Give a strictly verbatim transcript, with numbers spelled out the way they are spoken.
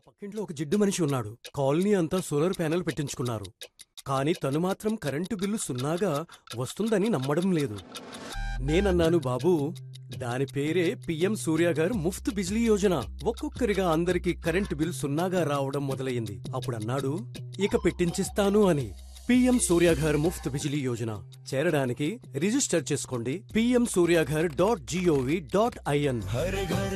పక్కింట్లో ఒక జిడ్డు మనిషి ఉన్నాడు. కాలనీ అంతా సోలార్ ప్యానెల్ పెట్టించుకున్నారు. కానీ తను మాత్రం కరెంటు బిల్లు సున్నాగా వస్తుందని నమ్మడం లేదు. నేనన్నాను, బాబూ, దాని పేరే పిఎం సూర్య గారు ముఫ్త్ బిజ్లీ యోజన. ఒక్కొక్కరిగా అందరికి కరెంటు బిల్ సున్నాగా రావడం మొదలయ్యింది. అప్పుడన్నాడు, ఇక పెట్టించిస్తాను అని. పిఎం సూర్యాఘర్ ముఫ్త్ బిజిలీ యోజన చేరడానికి రిజిస్టర్ చేసుకోండి PM Surya Ghar dot GOV dot IN.